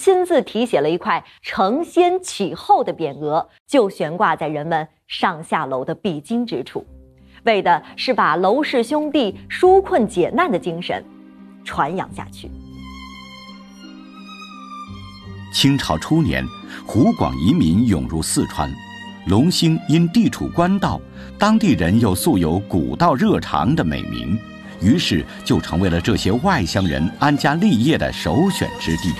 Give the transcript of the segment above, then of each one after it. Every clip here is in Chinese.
亲自题写了一块承先启后的匾额，就悬挂在人们上下楼的必经之处，为的是把娄氏兄弟纾困解难的精神传扬下去。 清朝初年，湖广移民涌入四川，隆兴因地处官道，当地人又素有古道热肠的美名，于是就成为了这些外乡人安家立业的首选之地。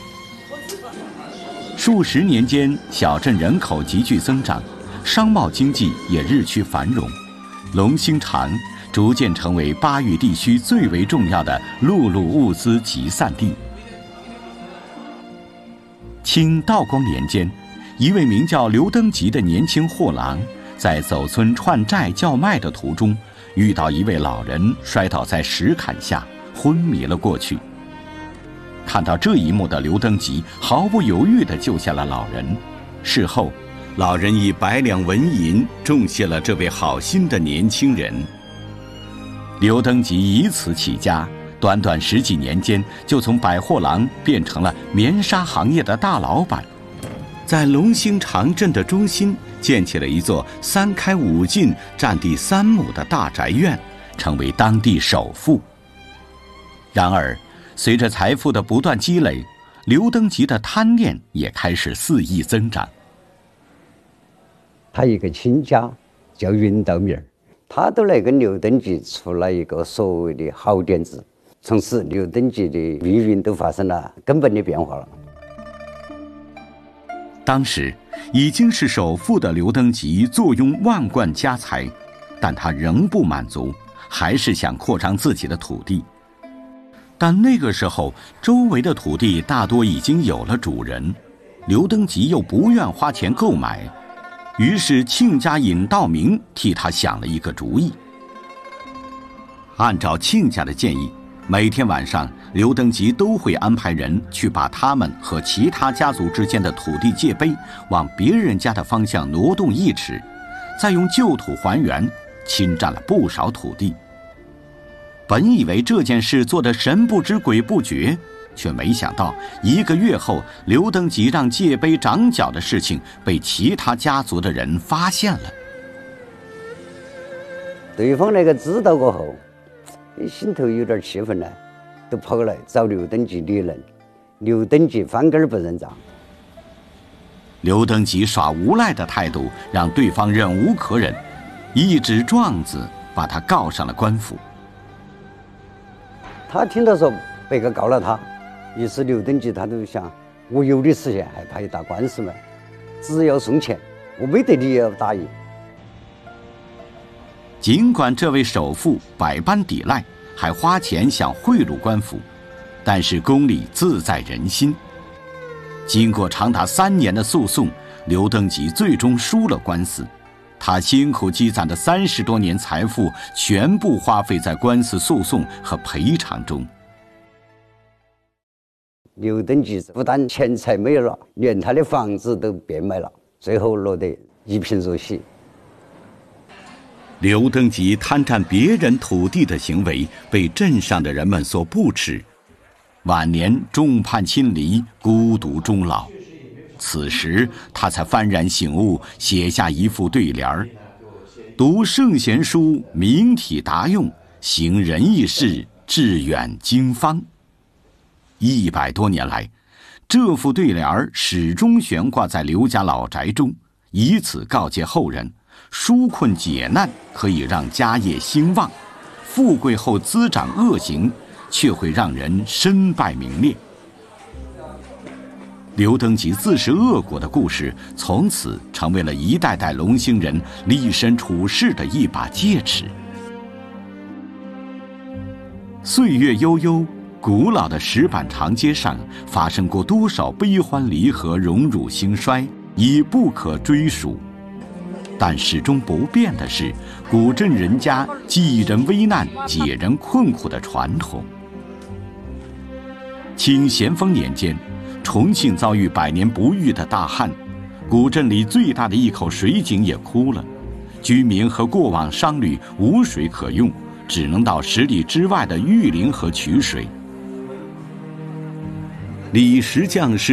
数十年间，小镇人口急剧增长，商贸经济也日趋繁荣，隆兴场逐渐成为巴渝地区最为重要的陆路物资集散地。清道光年间，一位名叫刘登吉的年轻货郎，在走村串寨叫卖的途中，遇到一位老人摔倒在石坎下，昏迷了过去。看到这一幕的刘登吉毫不犹豫地救下了老人。事后，老人以100两纹银重谢了这位好心的年轻人。刘登吉以此起家，短短10几年间就从百货郎变成了棉纱行业的大老板，在隆兴场镇的中心建起了一座3开5进、占地3亩的大宅院，成为当地首富。然而，随着财富的不断积累，刘登吉的贪念也开始肆意增长。 他一个亲家叫云道明，他都来跟刘登吉出了一个所谓的好点子，从此刘登吉的命运都发生了根本的变化了。 当时已经是首富的刘登吉坐拥万贯家财，但他仍不满足，还是想扩张自己的土地。但那个时候，周围的土地大多已经有了主人，刘登吉又不愿花钱购买，于是亲家尹道明替他想了一个主意。按照亲家的建议，每天晚上刘登吉都会安排人去把他们和其他家族之间的土地界碑往别人家的方向挪动1尺，再用旧土还原，侵占了不少土地。本以为这件事做得神不知鬼不觉，却没想到1个月后，刘登吉让界碑长角的事情被其他家族的人发现了。 对方那个知道过后，心头有点气愤呢，都跑来找刘登吉理论。刘登吉翻根不认账。 刘登吉耍无赖的态度让对方忍无可忍，一纸状子把他告上了官府。 他听到说被告告了他，于是刘登吉他就想，我有的时间还怕一打官司吗？只要送钱，我没得理由答应。 尽管这位首富百般抵赖，还花钱想贿赂官府，但是公理自在人心。经过长达3年的诉讼，刘登吉最终输了官司。他辛苦积攒的30多年财富全部花费在官司诉讼和赔偿中。 刘登吉不但钱财没有了，连他的房子都变卖了，最后落得一贫如洗。 刘登吉贪占别人土地的行为被镇上的人们所不齿，晚年众叛亲离，孤独终老。此时他才幡然醒悟，写下一副对联儿：读圣贤书，明体达用；行仁义事，致远经方。100多年来，这副对联儿始终悬挂在刘家老宅中，以此告诫后人：纾困解难可以让家业兴旺，富贵后滋长恶行，却会让人身败名裂。刘登吉自食恶果的故事，从此成为了一代代隆兴人立身处世的一把戒尺。岁月悠悠，古老的石板长街上发生过多少悲欢离合、荣辱兴衰，已不可追数。但始终不变的是，古镇人家济人危难、解人困苦的传统。清咸丰年间，重庆遭遇100年不遇的大旱，古镇里最大的一口水井也枯了，居民和过往商旅无水可用，只能到10里之外的玉林河取水。李石匠是